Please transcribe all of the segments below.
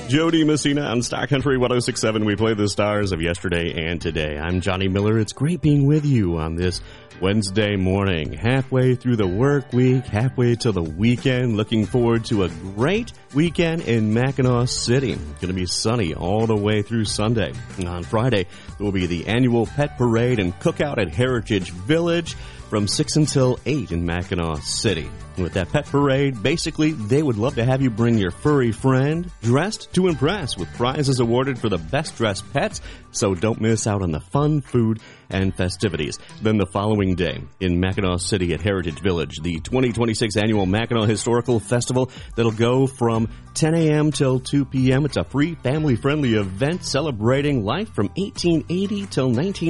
Jody Messina on Star Country 106.7. We play the stars of yesterday and today. I'm Johnny Miller. It's great being with you on this Wednesday morning, halfway through the work week, halfway to the weekend. Looking forward to a great weekend in Mackinac City. It's going to be sunny all the way through Sunday. On Friday, there will be the annual pet parade and cookout at Heritage Village from 6 until 8 in Mackinac City. With that pet parade, basically, they would love to have you bring your furry friend dressed to impress with prizes awarded for the best dressed pets, so don't miss out on the fun, food, and festivities. Then the following day, in Mackinac City at Heritage Village, the 2026 annual Mackinac Historical Festival that'll go from 10 a.m. till 2 p.m. It's a free, family-friendly event celebrating life from 1880 till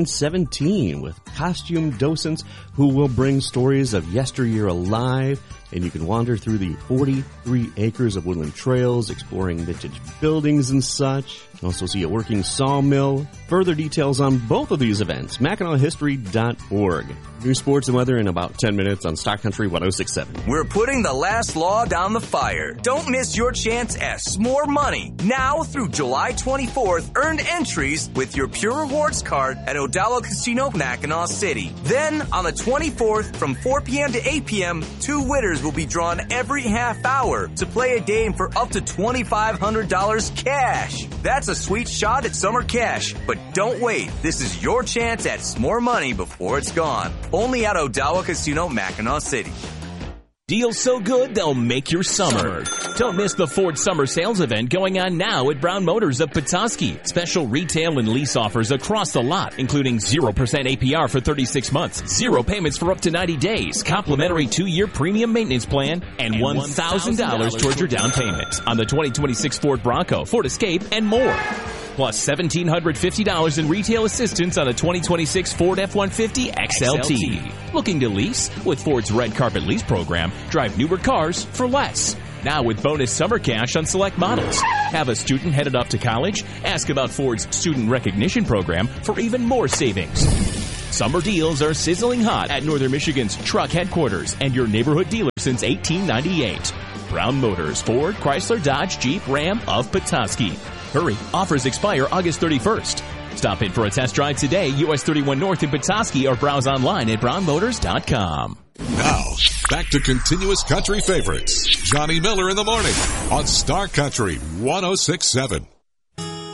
1917 with costume docents who will bring stories of yesteryear alive. And you can wander through the 43 acres of woodland trails, exploring vintage buildings and such. You can also see a working sawmill. Further details on both of these events, MackinacHistory.org. New sports and weather in about 10 minutes on Star Country 106.7. We're putting the last log on the fire. Don't miss your chance at S'more Money. Now through July 24th, earn entries with your Pure Rewards card at O'Dowd Casino, Mackinac City. Then, on the 24th, from 4 p.m. to 8 p.m., 2 winners will be drawn every half hour to play a game for up to $2,500 cash. That's a sweet shot at summer cash. But don't wait. This is your chance at S'more Money before it's gone. Only at O'Dowd Casino, Mackinac City. Deals so good, they'll make your summer. Don't miss the Ford Summer Sales event going on now at Brown Motors of Petoskey. Special retail and lease offers across the lot, including 0% APR for 36 months, 0 payments for up to 90 days, complimentary 2-year premium maintenance plan, and $1,000 towards your down payment on the 2026 Ford Bronco, Ford Escape, and more. Plus $1,750 in retail assistance on a 2026 Ford F-150 XLT. Looking to lease? With Ford's Red Carpet Lease program, drive newer cars for less. Now with bonus summer cash on select models. Have a student headed off to college? Ask about Ford's Student Recognition program for even more savings. Summer deals are sizzling hot at Northern Michigan's truck headquarters and your neighborhood dealer since 1898. Brown Motors, Ford, Chrysler, Dodge, Jeep, Ram of Petoskey. Hurry, offers expire August 31st. Stop in for a test drive today, US 31 North in Petoskey, or browse online at brownmotors.com. Now, back to continuous country favorites. Johnny Miller in the morning on Star Country 106.7.